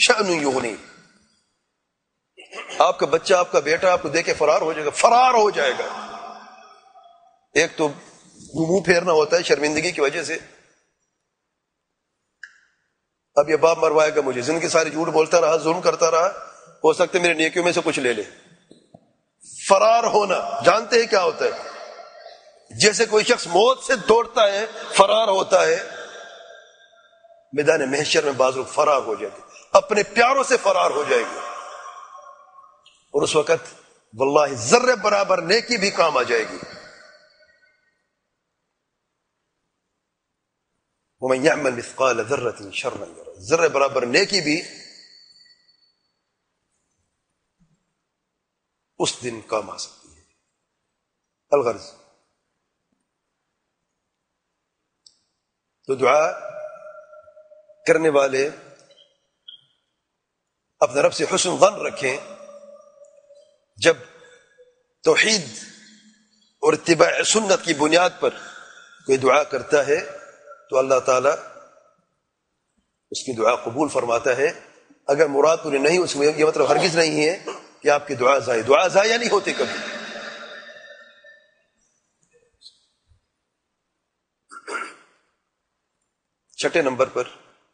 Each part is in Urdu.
شأن یغنی. آپ کا بچہ، آپ کا بیٹا آپ کو دیکھ کے فرار ہو جائے گا، فرار ہو جائے گا. ایک تو منہ پھیرنا ہوتا ہے شرمندگی کی وجہ سے. اب یہ باپ مروائے گا مجھے، زندگی ساری جھوٹ بولتا رہا، ظلم کرتا رہا، ہو سکتا ہے میرے نیکیوں میں سے کچھ لے لے. فرار ہونا جانتے ہیں کیا ہوتا ہے؟ جیسے کوئی شخص موت سے دوڑتا ہے، فرار ہوتا ہے. میدان محشر میں بعض لوگ فرار ہو جائیں گے، اپنے پیاروں سے فرار ہو جائے گے، اور اس وقت واللہ ذرے برابر نیکی بھی کام آ جائے گی. وَمَنْ يَعْمَلْ مِثْقَالَ ذَرَّةٍ شَرًّا يَرَهُ. ذرے برابر نیکی بھی اس دن کام آ سکتی ہے. الغرض تو دعا کرنے والے اپنے رب سے حسن ظن رکھیں. جب توحید اور اتباع سنت کی بنیاد پر کوئی دعا کرتا ہے تو اللہ تعالیٰ اس کی دعا قبول فرماتا ہے. اگر مراد پوری نہیں، اس میں یہ مطلب ہرگز نہیں ہے کہ آپ کی دعا ضائع نہیں ہوتی کبھی. چھٹے نمبر پر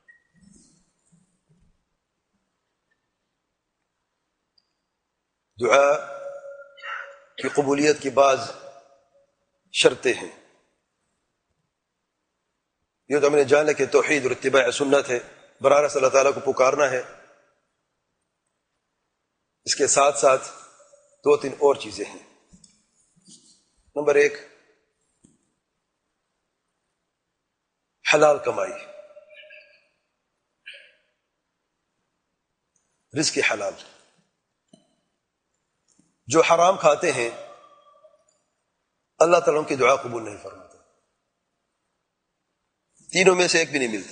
دعا کی قبولیت کی بعض شرطیں ہیں. یہ تو ہم نے جانا کہ توحید اور اتباع سنت ہے، براہ راست اللہ تعالیٰ کو پکارنا ہے. اس کے ساتھ ساتھ دو تین اور چیزیں ہیں. نمبر ایک، حلال کمائی، رزق حلال. جو حرام کھاتے ہیں اللہ تعالیٰ ان کی دعا قبول نہیں فرماتا. تینوں میں سے ایک بھی نہیں ملتا.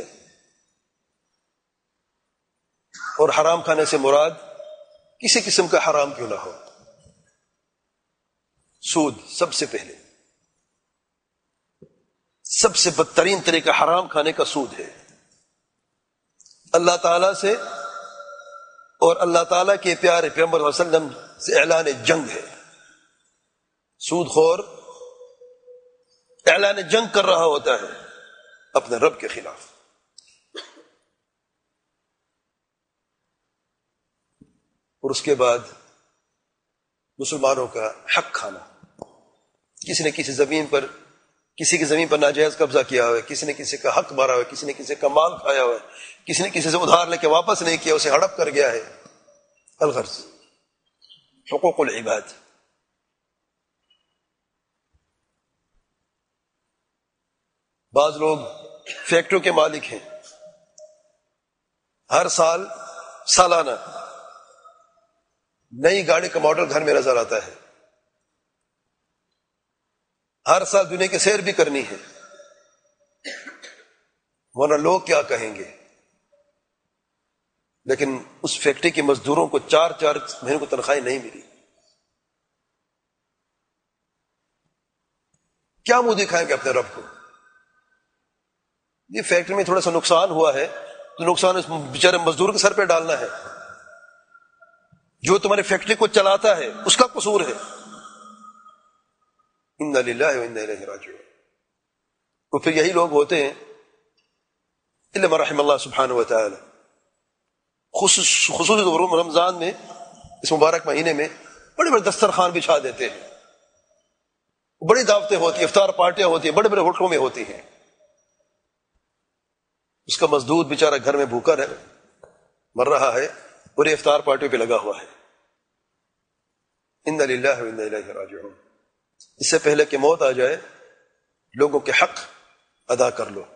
اور حرام کھانے سے مراد کسی قسم کا حرام کیوں نہ ہو. سود سب سے پہلے، سب سے بدترین طریقہ حرام کھانے کا سود ہے. اللہ تعالیٰ سے اور اللہ تعالیٰ کے پیارے پیغمبر صلی اللہ علیہ وسلم سے اعلان جنگ ہے. سود خور اعلان جنگ کر رہا ہوتا ہے اپنے رب کے خلاف. اور اس کے بعد مسلمانوں کا حق کھانا. کسی نے کسی زمین پر، کسی کی زمین پر ناجائز قبضہ کیا ہوا ہے، کسی نے کسی کا حق مارا ہوا ہے، کسی نے کسی کا مال کھایا ہوا ہے، کسی نے کسی سے ادھار لے کے واپس نہیں کیا، اسے ہڑپ کر گیا ہے. الغرض حقوق العباد. بعض لوگ فیکٹریوں کے مالک ہیں، ہر سال سالانہ نئی گاڑی کا ماڈل گھر میں نظر آتا ہے، ہر سال دنیا کی سیر بھی کرنی ہے، ورنہ لوگ کیا کہیں گے. لیکن اس فیکٹری کے مزدوروں کو 4 مہینے کو تنخواہ نہیں ملی. کیا منہ دکھائیں گے اپنے رب کو؟ یہ فیکٹری میں تھوڑا سا نقصان ہوا ہے تو نقصان اس بیچارے مزدور کے سر پہ ڈالنا ہے. جو تمہاری فیکٹری کو چلاتا ہے اس کا قصور ہے. انا للہ و انا الیہ راجعون. تو پھر یہی لوگ ہوتے ہیں الا من رحم اللہ سبحانہ و تعالی، خصوصی رمضان میں، اس مبارک مہینے میں بڑے بڑے دسترخوان بچھا دیتے ہیں، بڑی دعوتیں ہوتی ہیں، افطار پارٹیاں ہوتی ہیں، بڑے بڑے ہوٹلوں میں ہوتی ہیں. اس کا مزدور بیچارہ گھر میں بھوکا رہ مر رہا ہے اور یہ افطار پارٹیوں پہ لگا ہوا ہے. انا للہ و انا الیہ راجعون. اس سے پہلے کہ موت آ جائے لوگوں کے حق ادا کر لو.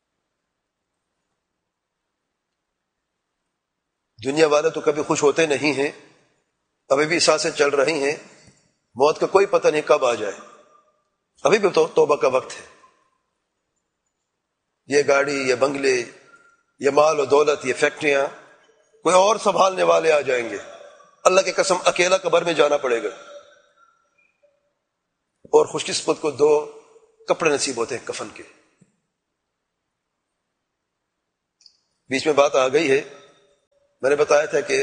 دنیا والے تو کبھی خوش ہوتے نہیں ہیں، ابھی بھی سانسیں چل رہی ہیں، موت کا کوئی پتہ نہیں کب آ جائے. ابھی بھی توبہ کا وقت ہے. یہ گاڑی، یہ بنگلے، یہ مال و دولت، یہ فیکٹریاں کوئی اور سنبھالنے والے آ جائیں گے. اللہ کی قسم اکیلا قبر میں جانا پڑے گا. اور خوش قسمت کو 2 کپڑے نصیب ہوتے ہیں کفن کے. بیچ میں بات آ گئی ہے میں نے بتایا تھا کہ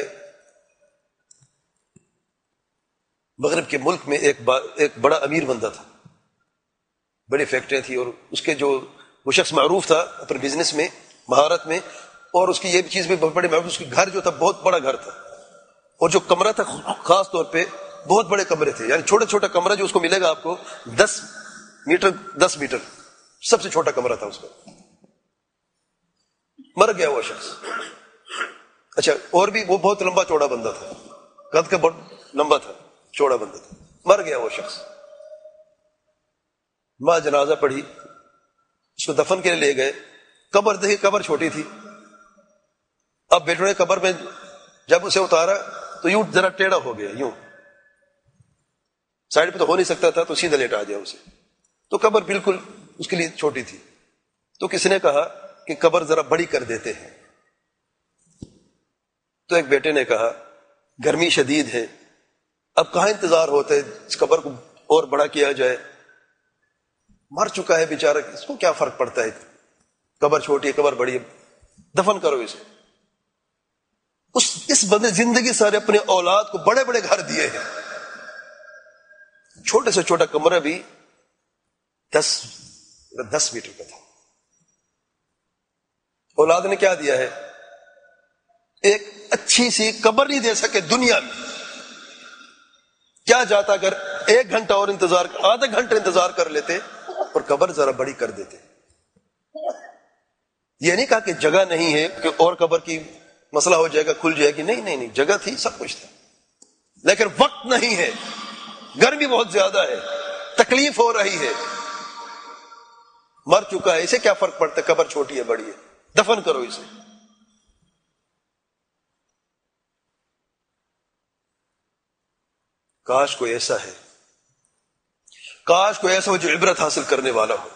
مغرب کے ملک میں ایک بڑا امیر بندہ تھا، بڑی فیکٹریاں تھی، اور اس کے جو وہ شخص معروف تھا اپنے بزنس میں، مہارت میں، اور اس کی یہ چیز بھی بہت بڑی معروف، اس کی گھر جو تھا بہت بڑا گھر تھا، اور جو کمرہ تھا خاص طور پہ بہت بڑے کمرے تھے، یعنی چھوٹا چھوٹا کمرہ جو اس کو ملے گا آپ کو 10 میٹر سب سے چھوٹا کمرہ تھا اس کا۔ مر گیا وہ شخص۔ اچھا، اور بھی وہ بہت لمبا چوڑا بندہ تھا، قد کا بہت لمبا تھا، چوڑا بندہ تھا، مر گیا وہ شخص۔ ماں جنازہ پڑھی، اس کو دفن کے لیے لے گئے، قبر دیکھی، قبر چھوٹی تھی۔ اب بیٹوں نے قبر میں جب اسے اتارا تو یوں ذرا ٹیڑھا ہو گیا، یوں سائڈ پہ تو ہو نہیں سکتا تھا، تو سیدھا لیٹا دیا اسے، تو قبر بالکل اس کے لیے چھوٹی تھی۔ تو کسی نے کہا کہ قبر ذرا بڑی کر دیتے ہیں، تو ایک بیٹے نے کہا گرمی شدید ہے، اب کہاں انتظار ہوتا ہے اس قبر کو اور بڑا کیا جائے، مر چکا ہے بیچارہ، اس کو کیا فرق پڑتا ہے، قبر چھوٹی ہے قبر بڑی ہے، دفن کرو اسے۔ اس بندے زندگی سارے اپنے اولاد کو بڑے بڑے گھر دیے ہیں، چھوٹے سے چھوٹا کمرہ بھی 10 میٹر کا تھا۔ اولاد نے کیا دیا ہے؟ ایک اچھی سی قبر نہیں دے سکے دنیا میں۔ کیا جاتا اگر 1 گھنٹہ اور انتظار، آدھا گھنٹہ انتظار کر لیتے اور قبر ذرا بڑی کر دیتے۔ یہ نہیں کہا کہ جگہ نہیں ہے کہ اور قبر کی مسئلہ ہو جائے گا، کھل جائے گی، نہیں، جگہ تھی، سب کچھ تھا، لیکن وقت نہیں ہے، گرمی بہت زیادہ ہے، تکلیف ہو رہی ہے، مر چکا ہے، اسے کیا فرق پڑتا ہے قبر چھوٹی ہے بڑی ہے، دفن کرو اسے۔ کاش کوئی ایسا ہے، کاش کوئی ایسا ہو جو عبرت حاصل کرنے والا ہو۔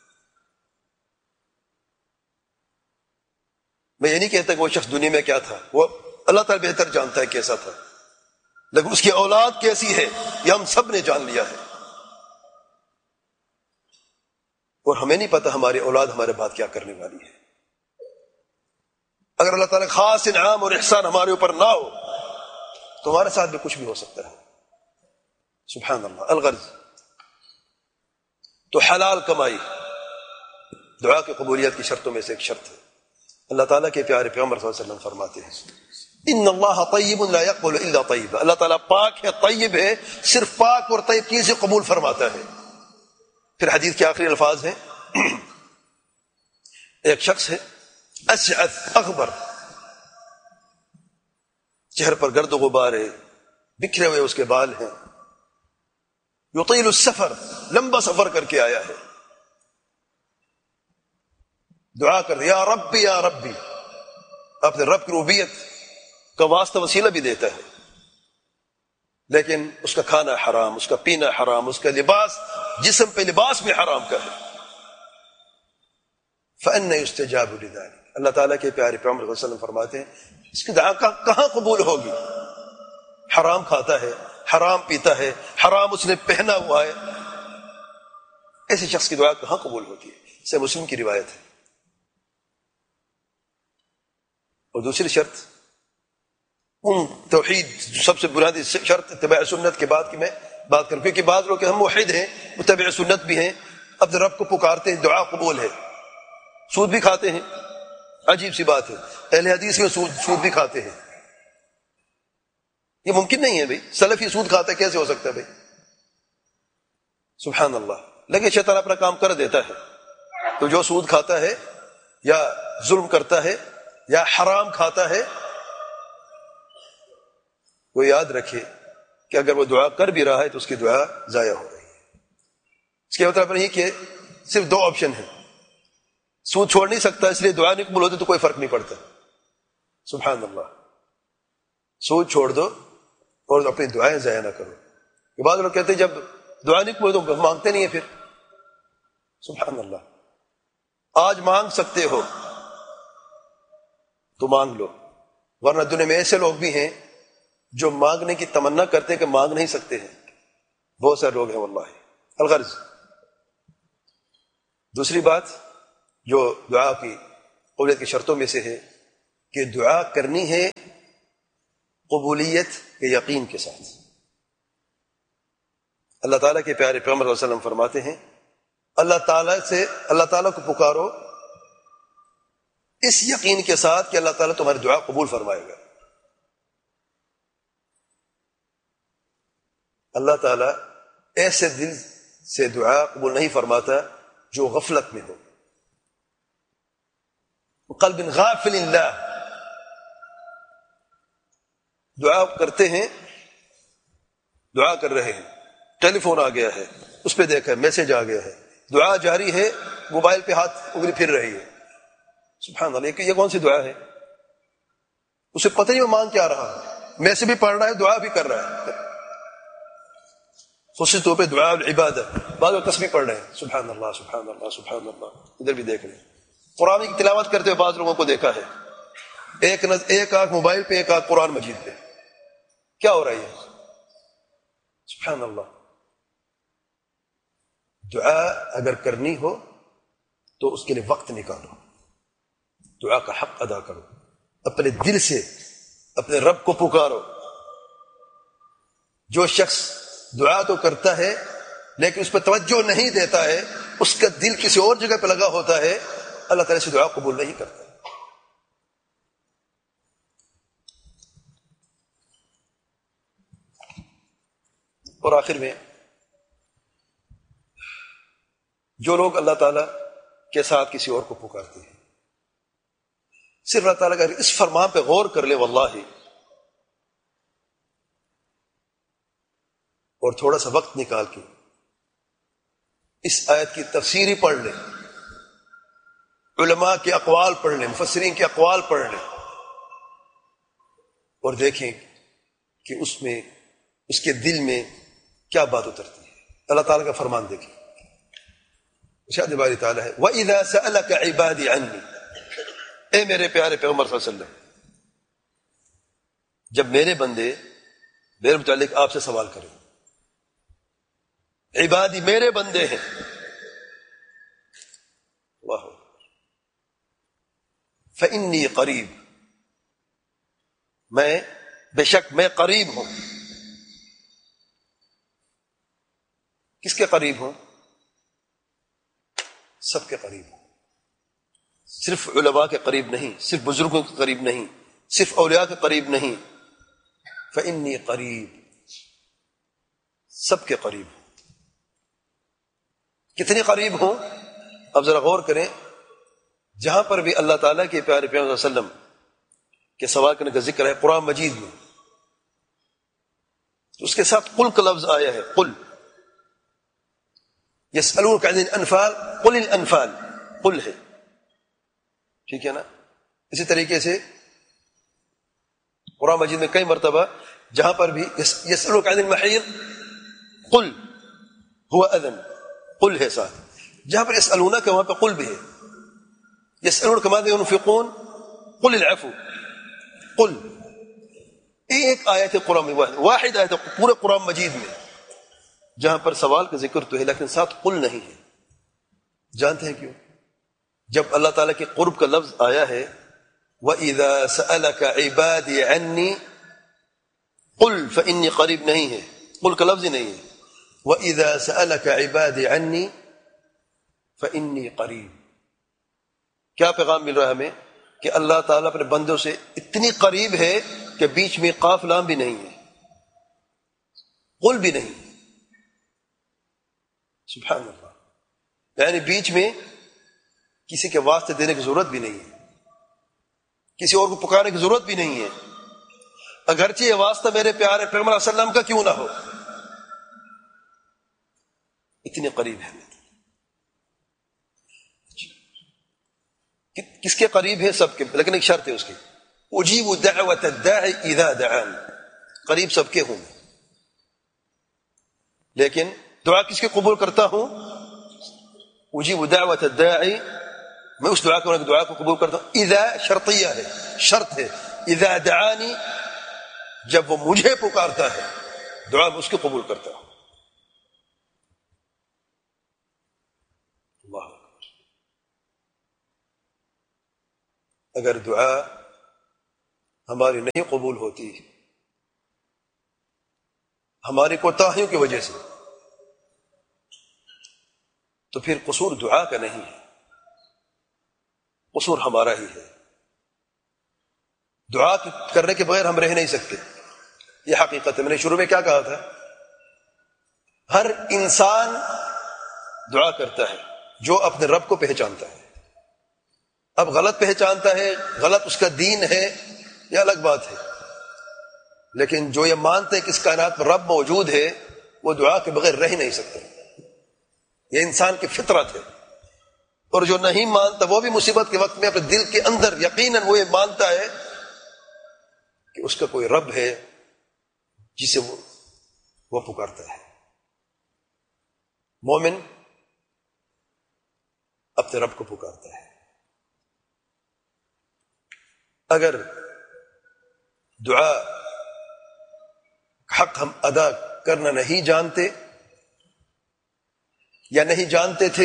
میں یہ نہیں کہتا کہ وہ شخص دنیا میں کیا تھا، وہ اللہ تعالی بہتر جانتا ہے کیسا تھا، لیکن اس کی اولاد کیسی ہے یہ ہم سب نے جان لیا ہے، اور ہمیں نہیں پتا ہماری اولاد ہمارے بعد کیا کرنے والی ہے۔ اگر اللہ تعالیٰ خاص انعام اور احسان ہمارے اوپر نہ ہو تو ہمارے ساتھ بھی کچھ بھی ہو سکتا ہے۔ سبحان اللہ۔ الغرض تو حلال کمائی دعا کی قبولیت کی شرطوں میں سے ایک شرط ہے۔ اللہ تعالیٰ کے پیارے پیغمبر صلی اللہ علیہ وسلم فرماتے ہیں ان اللہ طیب لا يقبل الا طیب، اللہ تعالیٰ پاک ہے، طیب ہے، صرف پاک اور طیب چیزیں قبول فرماتا ہے۔ پھر حدیث کے آخری الفاظ ہیں، ایک شخص ہے اشعث اغبر، چہرے پر گرد و غبار ہے، بکھرے ہوئے اس کے بال ہیں، یطیل السفر، لمبا سفر کر کے آیا ہے، دعا کر یا ربی یا ربی، اپنے رب کی ربوبیت کا واسطہ وسیلہ بھی دیتا ہے، لیکن اس کا کھانا حرام، اس کا پینا حرام، اس کا لباس، جسم پہ لباس بھی حرام کا ہے۔ فأنى يستجاب لذلك، اللہ تعالیٰ کے پیارے پیغمبر صلی اللہ علیہ وسلم فرماتے ہیں اس کی دعا کہاں قبول ہوگی؟ حرام کھاتا ہے، حرام پیتا ہے، حرام اس نے پہنا ہوا ہے، ایسے شخص کی دعا کہاں قبول ہوتی ہے؟ سے مسلم کی روایت ہے۔ اور دوسری شرط، توحید سب سے بنیادی شرط اتباع سنت کے بعد کی میں بات کروں، کیونکہ بعض لوگ ہم موحد ہیں، متبع سنت بھی ہیں، اب رب کو پکارتے ہیں، دعا قبول ہے، سود بھی کھاتے ہیں، عجیب سی بات ہے، اہل حدیث میں سود بھی کھاتے ہیں، یہ ممکن نہیں ہے بھائی، سلفی سود کھاتا ہے کیسے ہو سکتا ہے بھائی؟ سبحان اللہ۔ لیکن شیطان اپنا کام کر دیتا ہے، تو جو سود کھاتا ہے یا ظلم کرتا ہے یا حرام کھاتا ہے، وہ یاد رکھے کہ اگر وہ دعا کر بھی رہا ہے تو اس کی دعا ضائع ہو رہی ہے۔ اس کے مطلب نہیں کہ صرف 2 آپشن ہیں، سود چھوڑ نہیں سکتا اس لیے دعا نہیں قبول ہوتی تو کوئی فرق نہیں پڑتا۔ سبحان اللہ، سود چھوڑ دو اور اپنی دعائیں ضائع نہ کرو۔ یہ بعض لوگ کہتے ہیں جب دعا نہیں قبول تو مانگتے نہیں ہیں پھر۔ سبحان اللہ، آج مانگ سکتے ہو تو مانگ لو، ورنہ دنیا میں ایسے لوگ بھی ہیں جو مانگنے کی تمنا کرتے ہیں کہ مانگ نہیں سکتے ہیں، بہت سارے لوگ ہیں واللہ۔ الغرض دوسری بات جو دعا کی قبولیت کی شرطوں میں سے ہے کہ دعا کرنی ہے قبولیت کے یقین کے ساتھ. اللہ تعالیٰ کے پیارے پیغمبر صلی اللہ علیہ وسلم فرماتے ہیں اللہ تعالیٰ کو پکارو اس یقین کے ساتھ کہ اللہ تعالیٰ تمہاری دعا قبول فرمائے گا. اللہ تعالیٰ ایسے دل سے دعا قبول نہیں فرماتا جو غفلت میں ہو. قلب غافل اللہ. دعا کرتے ہیں، دعا کر رہے ہیں، ٹیلی فون آ گیا ہے، اس پہ دیکھا میسج آ گیا ہے، دعا جاری ہے، موبائل پہ ہاتھ انگلی پھر رہی ہے. سبحان اللہ، یہ کون سی دعا ہے؟ اسے پتہ نہیں وہ مانگ کیا رہا ہے، میسج بھی پڑھ رہا ہے، دعا بھی کر رہا ہے. خصوصی طور پہ دعا العبادت، بعض وقت تسبیح پڑھ رہے ہیں، سبحان اللہ سبحان اللہ سبحان اللہ. ادھر بھی دیکھ لیں، قرآن کی تلاوت کرتے ہوئے بعض لوگوں کو دیکھا ہے، ایک آنکھ موبائل پہ، ایک آنکھ قرآن مجید پہ. کیا ہو رہا ہے؟ سبحان اللہ. دعا اگر کرنی ہو تو اس کے لیے وقت نکالو، دعا کا حق ادا کرو، اپنے دل سے اپنے رب کو پکارو. جو شخص دعا تو کرتا ہے لیکن اس پہ توجہ نہیں دیتا ہے، اس کا دل کسی اور جگہ پہ لگا ہوتا ہے، اللہ تعالیٰ سے دعا قبول نہیں کرتا. اور آخر میں جو لوگ اللہ تعالیٰ کے ساتھ کسی اور کو پکارتے ہیں، صرف اللہ تعالیٰ کا اس فرمان پہ غور کر لے واللہ، اور تھوڑا سا وقت نکال کے اس آیت کی تفسیر ہی پڑھ لیں، علماء کے اقوال پڑھ لیں، مفسرین کے اقوال پڑھ لیں، اور دیکھیں کہ اس کے دل میں کیا بات اترتی ہے. اللہ تعالیٰ کا فرمان دیکھیں، ارشاد باری تعالیٰ ہے وَإِذَا سَأَلَكَ عِبَادِي عَنِّي، اے میرے پیارے پیغمبر صلی اللہ علیہ وسلم، جب میرے بندے میرے متعلق آپ سے سوال کریں، عبادی میرے بندے ہیں، واہ، فَإِنِّي قریب، بے شک میں قریب ہوں. کس کے قریب ہوں؟ سب کے قریب ہوں، صرف علماء کے قریب نہیں، صرف بزرگوں کے قریب نہیں، صرف اولیاء کے قریب نہیں. فإنی قریب، سب کے قریب ہوں. کتنے قریب ہوں؟ اب ذرا غور کریں، جہاں پر بھی اللہ تعالیٰ کے پیارے پیغمبر صلی اللہ علیہ وسلم کے سوال کرنے کا ذکر ہے قرآن مجید میں، تو اس کے ساتھ قل کا لفظ آیا ہے. قل یسألونک عن الانفال قل الانفال، قل ہے، ٹھیک ہے نا. اسی طریقے سے قرآن مجید میں کئی مرتبہ جہاں پر بھی یسألونک عن المحیض قل هو اذن، قل ہے ساتھ. جہاں پر یسألونک وہاں پہ قل بھی ہے. یسألونک ماذا ينفقون قل العفو، قل. ایک آیت قرآن میں واحد آیت پورے قرآن مجید میں جہاں پر سوال کا ذکر تو ہے لیکن ساتھ قل نہیں ہے. جانتے ہیں کیوں؟ جب اللہ تعالیٰ کے قرب کا لفظ آیا ہے وَإِذَا سَأَلَكَ عِبَادِي عَنِّي قُلْ فَإِنِّي قریب نہیں ہے، قل کا لفظ ہی نہیں ہے. وَإِذَا سَأَلَكَ عِبَادِي عَنِّي فَإِنِّي قریب. کیا پیغام مل رہا ہے ہمیں؟ کہ اللہ تعالیٰ اپنے بندوں سے اتنی قریب ہے کہ بیچ میں قاف لام بھی نہیں ہے، قل بھی نہیں. سبحان اللہ، یعنی بیچ میں کسی کے واسطے دینے کی ضرورت بھی نہیں ہے، کسی اور کو پکارنے کی ضرورت بھی نہیں ہے، اگرچہ یہ واسطہ میرے پیارے پیغمبر صلی اللہ علیہ وسلم کا کیوں نہ ہو، اتنے قریب ہے. کس کے قریب ہے؟ سب کے، لیکن ایک شرط ہے اس کی، اجیب دعوت الداعی اذا دعان، قریب سب کے ہوں، لیکن دعا کس کے قبول کرتا ہوں؟ اجیب دعوت الداعی، میں اس دعا کو قبول کرتا ہوں. اذا شرطیہ ہے، شرط ہے. اذا دعانی، جب وہ مجھے پکارتا ہے دعا میں اس کو قبول کرتا ہوں. اللہ اکبر. اگر دعا ہماری نہیں قبول ہوتی ہماری کوتاہیوں کی وجہ سے، تو پھر قصور دعا کا نہیں ہے، قصور ہمارا ہی ہے۔ دعا کرنے کے بغیر ہم رہ نہیں سکتے، یہ حقیقت ہے۔ میں نے شروع میں کیا کہا تھا؟ ہر انسان دعا کرتا ہے جو اپنے رب کو پہچانتا ہے۔ اب غلط پہچانتا ہے، غلط اس کا دین ہے، یہ الگ بات ہے، لیکن جو یہ مانتے ہیں کہ اس کائنات میں رب موجود ہے، وہ دعا کے بغیر رہ نہیں سکتے، یہ انسان کی فطرت ہے۔ اور جو نہیں مانتا وہ بھی مصیبت کے وقت میں اپنے دل کے اندر یقیناً وہ یہ مانتا ہے کہ اس کا کوئی رب ہے جسے وہ پکارتا ہے۔ مومن اپنے رب کو پکارتا ہے۔ اگر دعا حق ہم ادا کرنا نہیں جانتے یا نہیں جانتے تھے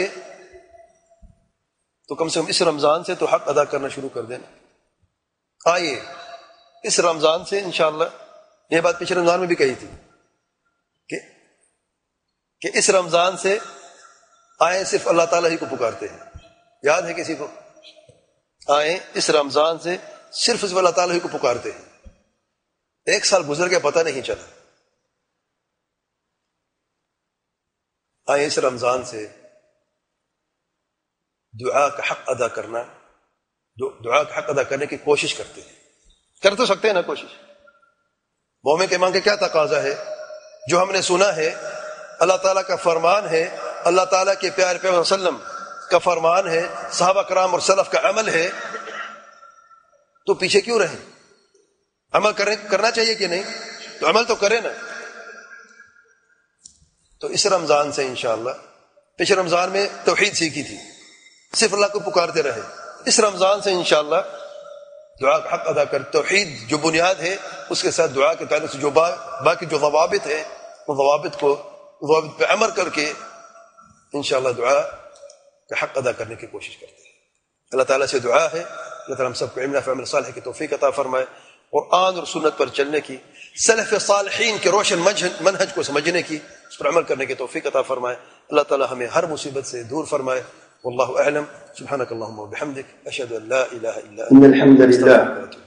تو کم سے کم اس رمضان سے تو حق ادا کرنا شروع کر دینا۔ آئیے اس رمضان سے انشاءاللہ، یہ بات پچھلے رمضان میں بھی کہی تھی کہ اس رمضان سے آئیں صرف اللہ تعالیٰ ہی کو پکارتے ہیں، یاد ہے کسی کو؟ آئیں اس رمضان سے صرف اللہ تعالیٰ ہی کو پکارتے ہیں۔ ایک سال گزر گیا پتہ نہیں چلا۔ آئیں اس رمضان سے دعا کا حق ادا کرنا، دعا کا حق ادا کرنے کی کوشش کرتے ہیں۔ کر تو سکتے ہیں نا کوشش؟ مومن کے ایمان کا کیا تقاضا ہے؟ جو ہم نے سنا ہے اللہ تعالیٰ کا فرمان ہے، اللہ تعالیٰ کے پیارے پیغمبر صلی اللہ علیہ وسلم کا فرمان ہے، صحابہ کرام اور سلف کا عمل ہے، تو پیچھے کیوں رہیں؟ عمل کرنا چاہیے کہ نہیں؟ تو عمل تو کریں نا۔ تو اس رمضان سے انشاءاللہ، پچھلے رمضان میں توحید سیکھی تھی، صرف اللہ کو پکارتے رہے۔ اس رمضان سے انشاءاللہ دعا کا حق ادا کر، توحید جو بنیاد ہے اس کے ساتھ دعا کے تعلق سے جو باقی جو ضوابط ہے، ان ضوابط پہ عمل کر کے انشاءاللہ دعا کا حق ادا کرنے کی کوشش کرتے ہیں۔ اللہ تعالیٰ سے دعا ہے اللہ تعالیٰ ہم سب کو علم نافع عمل صالح کی توفیق عطا فرمائے، قرآن اور سنت پر چلنے کی، سلف صالحین کے روشن منہج کو سمجھنے کی، اس پر عمل کرنے کی توفیق عطا فرمائے۔ اللہ تعالیٰ ہمیں ہر مصیبت سے دور فرمائے۔ واللہ اعلم، سبحانک اللہم وبحمدک، اشہد ان لا الہ الا انت، ان الحمد لله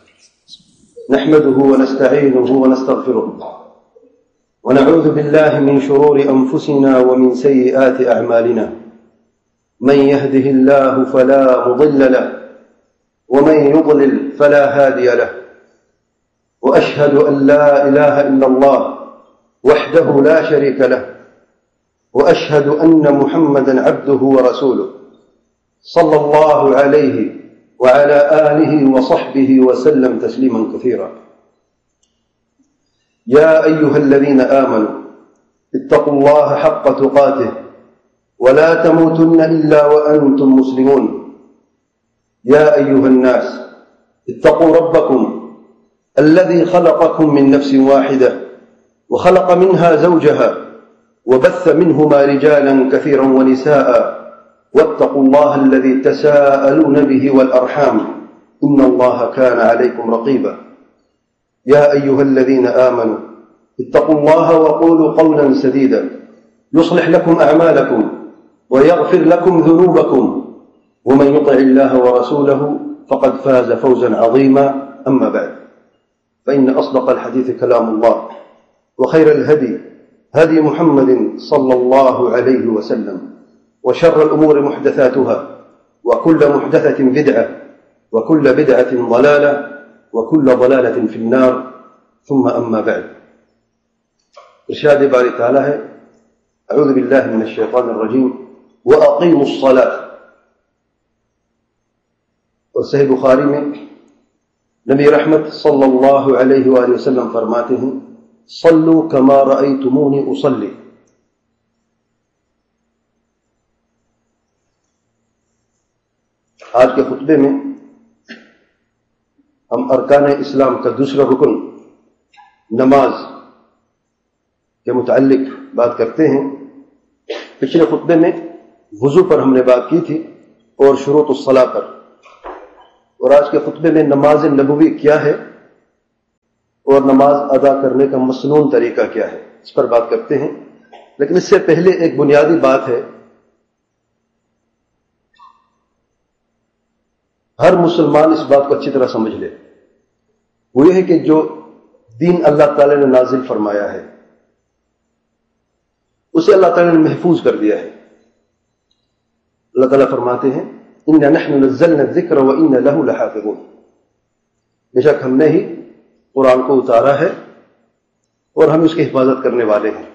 نحمده ونستعينه ونستغفره ونعوذ بالله من شرور انفسنا ومن سيئات اعمالنا، من يهده الله فلا مضل له ومن يضلل فلا هادي له، واشهد ان لا اله الا الله وحده لا شريك له، واشهد ان محمدا عبده ورسوله صلى الله عليه وعلى آله وصحبه وسلم تسليما كثيرا. يا أيها الذين آمنوا اتقوا الله حق تقاته ولا تموتن إلا وأنتم مسلمون. يا أيها الناس اتقوا ربكم الذي خلقكم من نفس واحدة وخلق منها زوجها وبث منهما رجالا كثيرا ونساء، واتقوا الله الذي تساءلون به والأرحام إن الله كان عليكم رقيبا. يا أيها الذين آمنوا اتقوا الله وقولوا قولا سديدا يصلح لكم أعمالكم ويغفر لكم ذنوبكم، ومن يطع الله ورسوله فقد فاز فوزا عظيما. أما بعد، فإن أصدق الحديث كلام الله، وخير الهدي هدي محمد صلى الله عليه وسلم، وشر الأمور محدثاتها، وكل محدثة بدعة، وكل بدعة ضلالة، وكل ضلالة في النار. ثم أما بعد، ارشاد باری تعالی ہے، اعوذ باللہ من الشیطان الرجیم، وَأَقِيمُوا الصَّلَاةَ. اور صحیح بخاری میں نبی رحمت صلی اللہ علیہ وآلہ وسلم فرماتے ہیں، صلوا كما رأيتموني أصلي. آج کے خطبے میں ہم ارکان اسلام کا دوسرا رکن نماز کے متعلق بات کرتے ہیں۔ پچھلے خطبے میں وضو پر ہم نے بات کی تھی اور شروط الصلاح پر، اور آج کے خطبے میں نماز نبوی کیا ہے اور نماز ادا کرنے کا مسنون طریقہ کیا ہے۔ اس پر بات کرتے ہیں، لیکن اس سے پہلے ایک بنیادی بات ہے. ہر مسلمان اس بات کو اچھی طرح سمجھ لے، وہ یہ ہے کہ جو دین اللہ تعالی نے نازل فرمایا ہے اسے اللہ تعالی نے محفوظ کر دیا ہے. اللہ تعالیٰ فرماتے ہیں اِنَّا نَحْنُ نَزَّلْنَا الذِّكْرَ وَإِنَّا لَهُ لَحَافِظُونَ، بے شک ہم نے ہی قرآن کو اتارا ہے اور ہم اس کی حفاظت کرنے والے ہیں.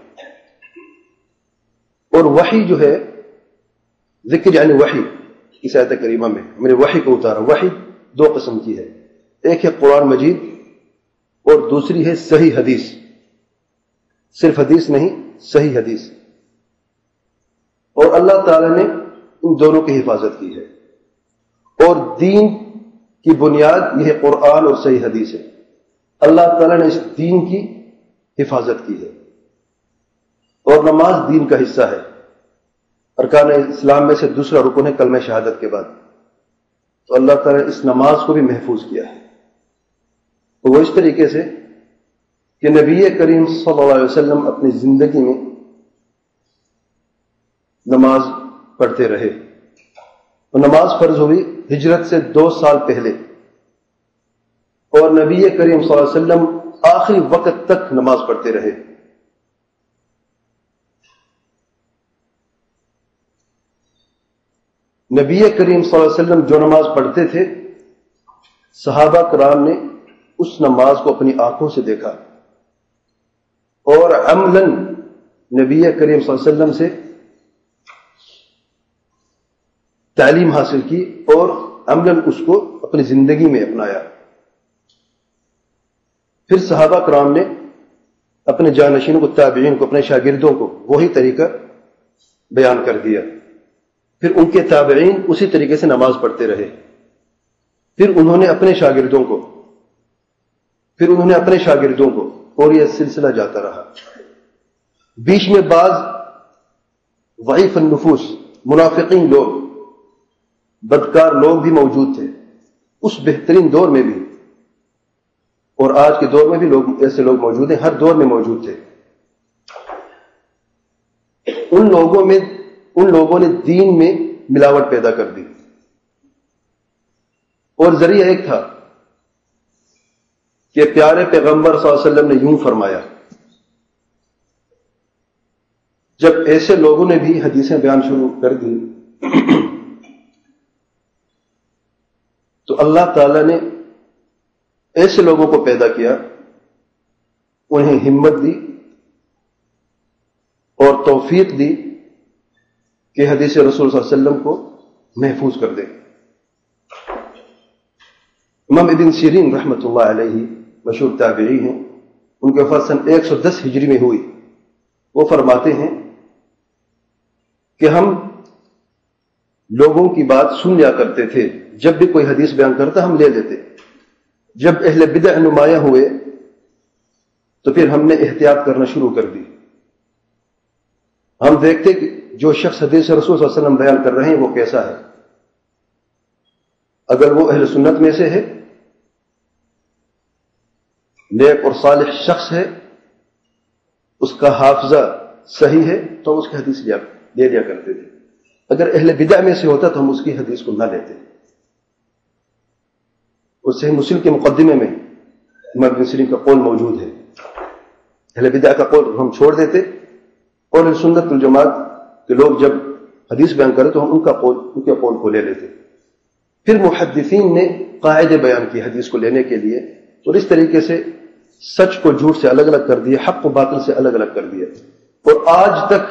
اور وحی جو ہے، ذکر یعنی وحی، اس آیت کریمہ میں ہم نے وحی کو اتارا. وحی دو قسم کی ہے، ایک ہے قرآن مجید اور دوسری ہے صحیح حدیث. صرف حدیث نہیں، صحیح حدیث. اور اللہ تعالی نے ان دونوں کی حفاظت کی ہے. اور دین کی بنیاد یہ قرآن اور صحیح حدیث ہے. اللہ تعالی نے اس دین کی حفاظت کی ہے. اور نماز دین کا حصہ ہے. ارکان اسلام میں سے دوسرا رکن ہے کلمہ شہادت کے بعد. تو اللہ تعالی نے اس نماز کو بھی محفوظ کیا ہے. وہ اس طریقے سے کہ نبی کریم صلی اللہ علیہ وسلم اپنی زندگی میں نماز پڑھتے رہے. اور نماز فرض ہوئی ہجرت سے 2 سال پہلے، اور نبی کریم صلی اللہ علیہ وسلم آخری وقت تک نماز پڑھتے رہے. نبی کریم صلی اللہ علیہ وسلم جو نماز پڑھتے تھے، صحابہ کرام نے اس نماز کو اپنی آنکھوں سے دیکھا اور عملاً نبی کریم صلی اللہ علیہ وسلم سے تعلیم حاصل کی اور عملاً اس کو اپنی زندگی میں اپنایا. پھر صحابہ کرام نے اپنے جانشینوں کو، تابعین کو، اپنے شاگردوں کو وہی طریقہ بیان کر دیا. پھر ان کے تابعین اسی طریقے سے نماز پڑھتے رہے. پھر انہوں نے اپنے شاگردوں کو، اور یہ سلسلہ جاتا رہا. بیچ میں بعض ضعیف النفوس، منافقین لوگ، بدکار لوگ بھی موجود تھے اس بہترین دور میں بھی، اور آج کے دور میں بھی لوگ ایسے لوگ موجود ہیں، ہر دور میں موجود تھے. ان لوگوں نے دین میں ملاوٹ پیدا کر دی. اور ذریعہ ایک تھا کہ پیارے پیغمبر صلی اللہ علیہ وسلم نے یوں فرمایا. جب ایسے لوگوں نے بھی حدیثیں بیان شروع کر دی تو اللہ تعالی نے ایسے لوگوں کو پیدا کیا، انہیں ہمت دی اور توفیق دی کہ حدیث رسول صلی اللہ علیہ وسلم کو محفوظ کر دیں. امام ابن سیرین رحمۃ اللہ علیہ مشہور تابعی ہیں، ان کی وفات سن 110 ہجری میں ہوئی. وہ فرماتے ہیں کہ ہم لوگوں کی بات سن لیا کرتے تھے، جب بھی کوئی حدیث بیان کرتا ہم لے لیتے. جب اہل بدع نمایاں ہوئے تو پھر ہم نے احتیاط کرنا شروع کر دی. ہم دیکھتے کہ جو شخص حدیث رسول صلی اللہ علیہ وسلم بیان کر رہے ہیں وہ کیسا ہے. اگر وہ اہل سنت میں سے ہے، نیک اور صالح شخص ہے، اس کا حافظہ صحیح ہے تو اس کی حدیث لے لیا کرتے تھے. اگر اہل بدع میں سے ہوتا تو ہم اس کی حدیث کو نہ لیتے. اس صحیح مسلم کے مقدمے میں امام ابن سیرین کا قول موجود ہے. اہل بدع کا قول ہم چھوڑ دیتے اور سنت الجماعت کے لوگ جب حدیث بیان کرے تو ہم ان کے قول کو لے لیتے. پھر محدثین نے قاعدے بیان کی حدیث کو لینے کے لیے، اور اس طریقے سے سچ کو جھوٹ سے الگ الگ کر دیا، حق و باطل سے الگ الگ کر دیا. اور آج تک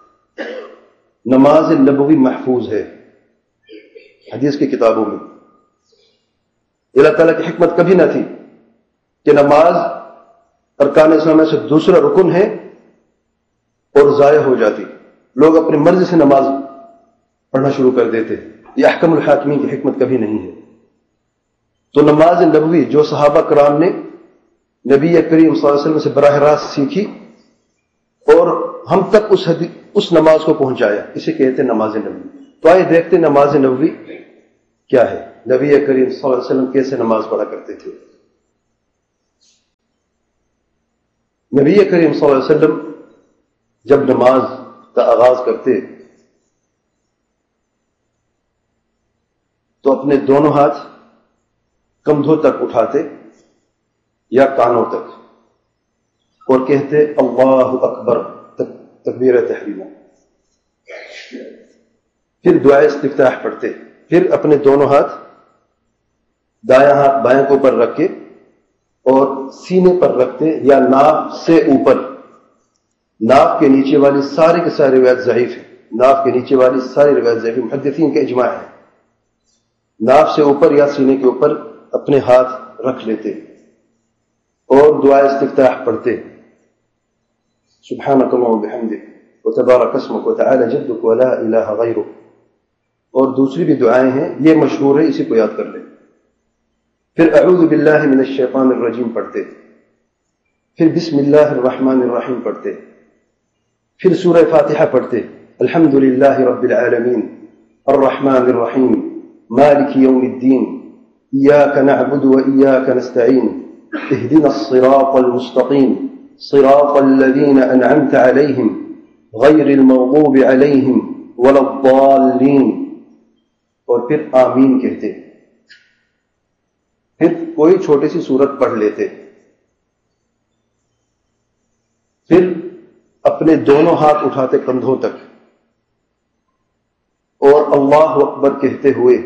نماز نبوی محفوظ ہے حدیث کی کتابوں میں. اللہ تعالیٰ کی حکمت کبھی نہ تھی کہ نماز ارکان اسلام میں سے دوسرا رکن ہے اور ضائع ہو جاتی، لوگ اپنی مرضی سے نماز پڑھنا شروع کر دیتے. یہ احکم الحاکمین کی حکمت کبھی نہیں ہے. تو نماز نبوی جو صحابہ کرام نے نبی کریم صلی اللہ علیہ وسلم سے براہ راست سیکھی اور ہم تک اس نماز کو پہنچایا، اسے کہتے ہیں نماز نبوی. تو آئے دیکھتے نماز نبوی کیا ہے، نبی کریم صلی اللہ علیہ وسلم کیسے نماز پڑھا کرتے تھے. نبی کریم صلی اللہ علیہ وسلم جب نماز کا آغاز کرتے تو اپنے دونوں ہاتھ کندھوں تک اٹھاتے یا کانوں تک اور کہتے اللہ اکبر تکبیر تحریمہ، پھر دعائے استفتاح پڑھتے، پھر اپنے دونوں ہاتھ دایاں ہاتھ بائیں کے اوپر رکھ کے اور سینے پر رکھتے یا ناف سے اوپر. ناف کے نیچے والی سارے کے سارے روایت ضعیف ہیں، ناف کے نیچے والی ساری روایت ضعیف، محدثین کا اجماع ہے. ناف سے اوپر یا سینے کے اوپر اپنے ہاتھ رکھ لیتے اور دعائے استفتاح پڑھتے، سبحانک اللہم وبحمدک وتبارک اسمک وتعالی جدک ولا الہ غیرک. اور دوسری بھی دعائیں ہیں، یہ مشہور ہے، اسی کو یاد کر لیں. پھر اعوذ باللہ من الشیطان الرجیم پڑھتے، پھر بسم اللہ الرحمن الرحیم پڑھتے، پھر سورہ فاتحہ پڑھتے، الحمد للہ رب العالمین الرحمن الرحیم مالک یوم الدین ایاک نعبد و ایاک نستعین اہدنا الصراط المستقیم صراط الذین انعمت علیہم غیر المغضوب علیہم ولا الضالین. اور پھر آمین کہتے، پھر کوئی چھوٹی سی سورت پڑھ لیتے، پھر اپنے دونوں ہاتھ اٹھاتے کندھوں تک اور اللہ اکبر کہتے ہوئے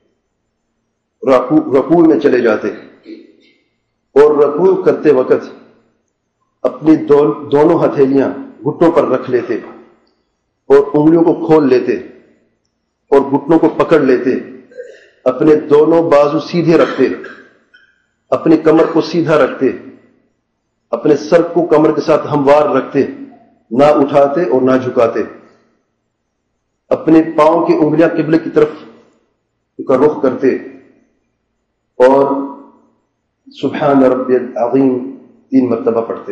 رکوع میں چلے جاتے اور رکوع کرتے وقت اپنی دونوں ہتھیلیاں گھٹنوں پر رکھ لیتے اور انگلیوں کو کھول لیتے اور گھٹنوں کو پکڑ لیتے، اپنے دونوں بازو سیدھے رکھتے، اپنی کمر کو سیدھا رکھتے، اپنے سر کو کمر کے ساتھ ہموار رکھتے، نہ اٹھاتے اور نہ جھکاتے، اپنے پاؤں کی انگلیاں قبلے کی طرف کا رخ کرتے اور سبحان ربی العظیم 3 مرتبہ پڑھتے.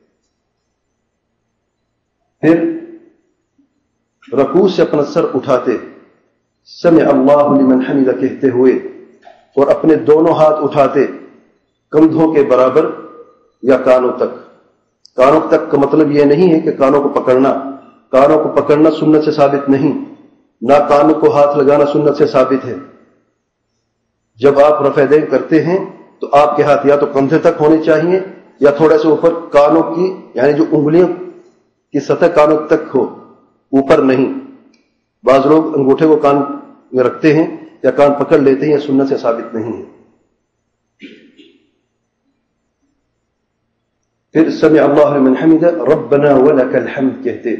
پھر رکوع سے اپنا سر اٹھاتے، سمع اللہ لمن حمدہ کہتے ہوئے اور اپنے دونوں ہاتھ اٹھاتے کندھوں کے برابر یا کانوں تک. کانوں تک کا مطلب یہ نہیں ہے کہ کانوں کو پکڑنا، کانوں کو پکڑنا سنت سے ثابت نہیں، نہ کانوں کو ہاتھ لگانا سنت سے ثابت ہے. جب آپ رفع دین کرتے ہیں تو آپ کے ہاتھ یا تو کندھے تک ہونے چاہیے یا تھوڑا سا اوپر کانوں کی، یعنی جو انگلیوں کی سطح کانوں تک ہو، اوپر نہیں. بعض لوگ انگوٹھے کو کان میں رکھتے ہیں یا کان پکڑ لیتے ہیں، یہ سنت سے ثابت نہیں ہے. پھر سمع اللہ لمن حمدہ ربنا ولک الحمد کہتے.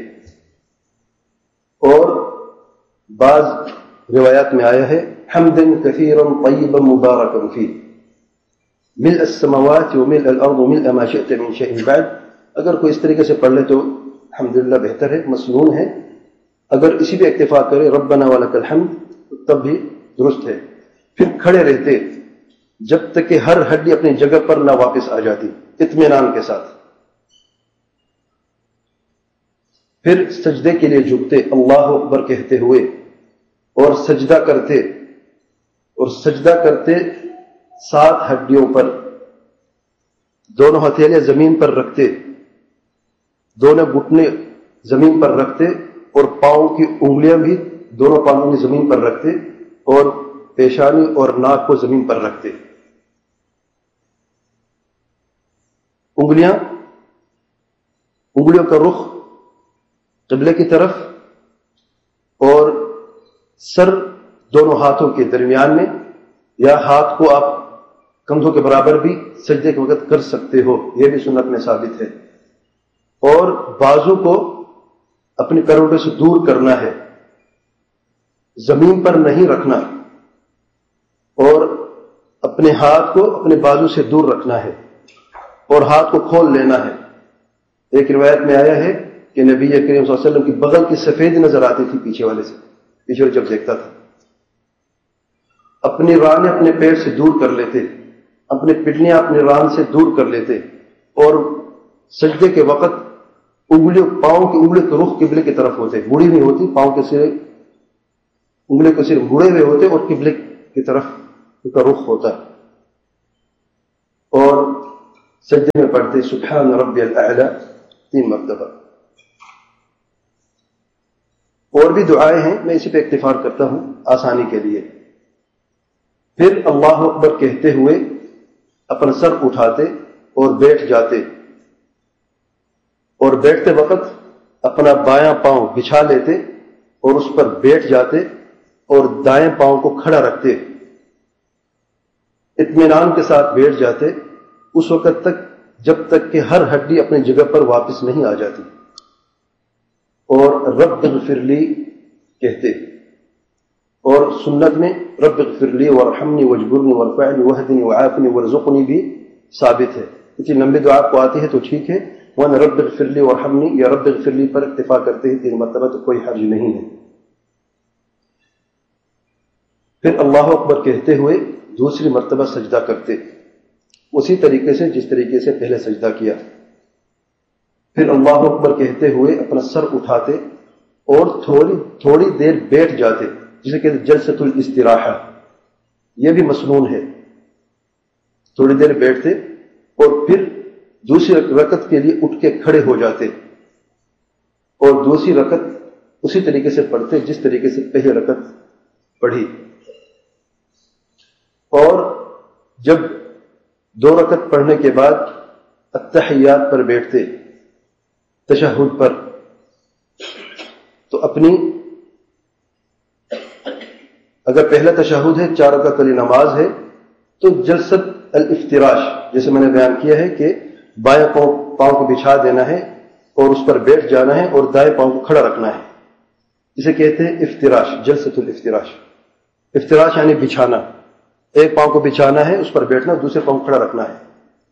اور بعض روایات میں آیا ہے حمدا کثیرا طیبا مبارکا فیہ ملء السماوات وملء الارض وملء ما شئت من شیء بعد. اگر کوئی اس طریقے سے پڑھ لے تو الحمدللہ بہتر ہے، مسنون ہے. اگر اسی پہ اکتفا کرے ربنا ولک الحمد تب بھی درست ہے. پھر کھڑے رہتے جب تک کہ ہر ہڈی اپنی جگہ پر نہ واپس آ جاتی، اطمینان کے ساتھ. پھر سجدے کے لیے جھکتے اللہ اکبر کہتے ہوئے اور سجدہ کرتے، اور سجدہ کرتے 7 ہڈیوں پر، دونوں ہتھیلیاں زمین پر رکھتے، دونوں گھٹنے زمین پر رکھتے اور پاؤں کی انگلیاں بھی دونوں پاؤں کی زمین پر رکھتے اور پیشانی اور ناک کو زمین پر رکھتے. انگلیوں کا رخ قبلے کی طرف اور سر دونوں ہاتھوں کے درمیان میں، یا ہاتھ کو آپ کندھوں کے برابر بھی سجدے کے وقت کر سکتے ہو، یہ بھی سنت میں ثابت ہے. اور بازو کو اپنی کروٹے سے دور کرنا ہے، زمین پر نہیں رکھنا، اور اپنے ہاتھ کو اپنے بازو سے دور رکھنا ہے اور ہاتھ کو کھول لینا ہے. ایک روایت میں آیا ہے کہ نبی کریم صلی اللہ علیہ وسلم کی بغل کی سفید نظر آتی تھی پیچھے والے سے، پیچھے جب دیکھتا تھا. اپنی رانیں اپنے پیر سے دور کر لیتے، اپنے پٹلیاں اپنے ران سے دور کر لیتے، اور سجدے کے وقت پاؤں کی انگلی کے رخ قبلے کی طرف ہوتے، مڑی نہیں ہوتی، پاؤں کے سرے انگلی کے سرے مڑے ہوئے ہوتے اور قبلے کی طرف کا رخ ہوتا. اور سجدے میں پڑھتے سبحان ربی الاعلی 3 مرتبہ۔ اور بھی دعائیں ہیں، میں اسی پہ اکتفار کرتا ہوں آسانی کے لیے۔ پھر اللہ اکبر کہتے ہوئے اپنا سر اٹھاتے اور بیٹھ جاتے، اور بیٹھتے وقت اپنا بایاں پاؤں بچھا لیتے اور اس پر بیٹھ جاتے اور دائیں پاؤں کو کھڑا رکھتے، اطمینان کے ساتھ بیٹھ جاتے اس وقت تک جب تک کہ ہر ہڈی اپنی جگہ پر واپس نہیں آ جاتی، اور رب اغفر لی کہتے۔ اور سنت میں رب اغفر لی وارحمنی واجبرنی وارفعنی واہدنی وعافنی وارزقنی بھی ثابت ہے، اتنی لمبی دعا آپ کو آتی ہے تو ٹھیک ہے، ورنہ رب اغفر لی وارحمنی یا رب اغفر لی پر اکتفا کرتے ہیں 3 مرتبہ تو کوئی حرج نہیں ہے۔ پھر اللہ اکبر کہتے ہوئے دوسری مرتبہ سجدہ کرتے، اسی طریقے سے جس طریقے سے پہلے سجدہ کیا۔ پھر اللہ اکبر کہتے ہوئے اپنا سر اٹھاتے اور تھوڑی دیر بیٹھ جاتے، جسے کہتے ہیں جلسۃ الاستراحہ، یہ بھی مسنون ہے۔ تھوڑی دیر بیٹھتے اور پھر دوسری رکعت کے لیے اٹھ کے کھڑے ہو جاتے اور دوسری رکعت اسی طریقے سے پڑھتے جس طریقے سے پہلی رکعت پڑھی، اور جب 2 رکعت پڑھنے کے بعد التحیات پر بیٹھتے، تشہد پر، تو اپنی اگر پہلا تشہد ہے 4 رکعت والی نماز ہے تو جلسۃ الافتراش جیسے میں نے بیان کیا ہے کہ بائیں پاؤں کو بچھا دینا ہے اور اس پر بیٹھ جانا ہے اور دائیں پاؤں کو کھڑا رکھنا ہے، اسے کہتے ہیں افتراش، جلسۃ الافتراش۔ افتراش یعنی بچھانا، ایک پاؤں کو بچھانا ہے، اس پر بیٹھنا، دوسرے پاؤں کو کھڑا رکھنا ہے،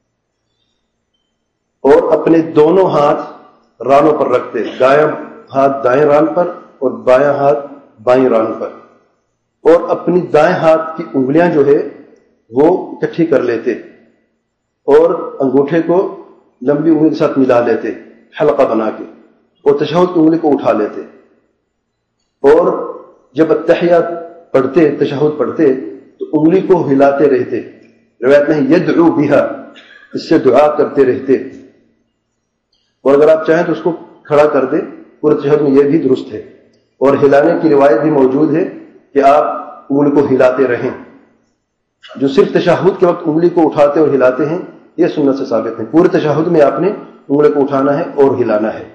اور اپنے دونوں ہاتھ رانوں پر رکھتے، دایاں ہاتھ دائیں ران پر اور بایاں ہاتھ بائیں ران پر، اور اپنی دائیں ہاتھ کی انگلیاں جو ہے وہ اکٹھی کر لیتے اور انگوٹھے کو لمبی انگلی کے ساتھ ملا لیتے حلقہ بنا کے، اور تشہد کی انگلی کو اٹھا لیتے، اور جب التحیات پڑھتے، تشہد پڑھتے تو انگلی کو ہلاتے رہتے، روایت میں یدعو بہا، اس سے دعا کرتے رہتے، اور اگر آپ چاہیں تو اس کو کھڑا کر دیں، پورے تشہد میں یہ بھی درست ہے، اور ہلانے کی روایت بھی موجود ہے کہ آپ انگلی کو ہلاتے رہیں۔ جو صرف تشہد کے وقت انگلی کو اٹھاتے اور ہلاتے ہیں یہ سنت سے ثابت ہے، پورے تشہد میں آپ نے انگلی کو اٹھانا ہے اور ہلانا ہے۔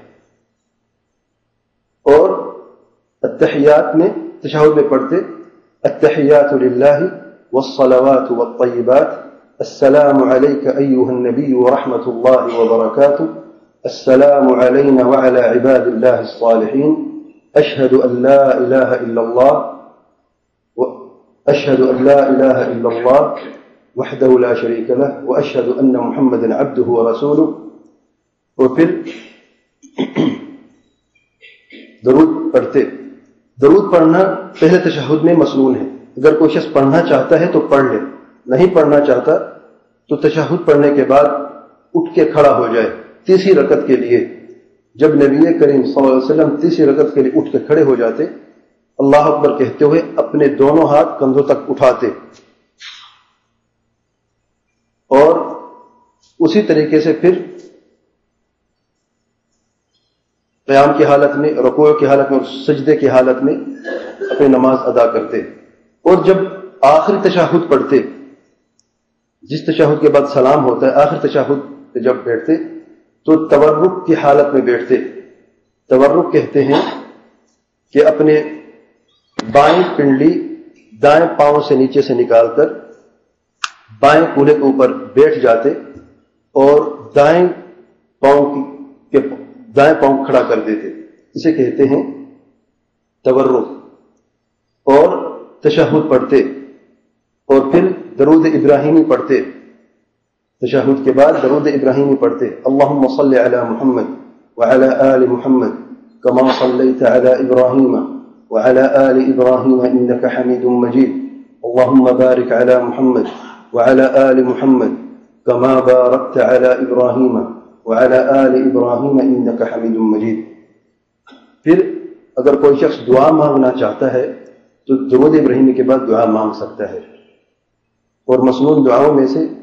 اور التحیات میں تشہد میں پڑھتے التحیات للہ والصلوات والطیبات السلام علیک ایہا النبی ورحمۃ اللہ وبرکاتہ السلام علینا وعلی عباد اللہ الصالحین اشہد ان لا الہ الا اللہ أشهد أن لا إله إلا الله وحده لا شريك له وأشهد أن محمدا عبده ورسوله۔ اور پھر درود پڑھتے، درود پڑھنا پہلے تشہد میں مسنون ہے، اگر کوئی شخص پڑھنا چاہتا ہے تو پڑھ لے، نہیں پڑھنا چاہتا تو تشہد پڑھنے کے بعد اٹھ کے کھڑا ہو جائے تیسری رکعت کے لیے۔ جب نبی کریم صلی اللہ علیہ وسلم تیسری رکعت کے لیے اٹھ کے کھڑے ہو جاتے، اللہ اکبر کہتے ہوئے اپنے دونوں ہاتھ کندھوں تک اٹھاتے، اور اسی طریقے سے پھر قیام کی حالت میں، رکوع کی حالت میں اور سجدے کی حالت میں اپنی نماز ادا کرتے۔ اور جب آخری تشہد پڑھتے، جس تشہد کے بعد سلام ہوتا ہے، آخری تشہد پہ جب بیٹھتے تو تورک کی حالت میں بیٹھتے۔ تورک کہتے ہیں کہ اپنے بائیں پنڈلی دائیں پاؤں سے نیچے سے نکال کر بائیں کولے کے اوپر بیٹھ جاتے اور دائیں پاؤں کھڑا کر دیتے، اسے کہتے ہیں تورک۔ اور تشہد پڑھتے اور پھر درود ابراہیمی پڑھتے، تشہد کے بعد درود ابراہیمی پڑھتے، اللہم صلی علی محمد وعلی آل محمد کما صلیت علی ابراہیم وعلى آل إبراهيم إنك حميد مجيد اللهم بارك على محمد وعلى آل محمد كما باركت على إبراهيم وعلى آل إبراهيم إنك حميد مجيد۔ پھر اگر کوئی شخص دعا مانگنا چاہتا ہے تو درود ابراہیمی کے بعد دعا مانگ سکتا ہے، اور مسنون دعاؤں میں سے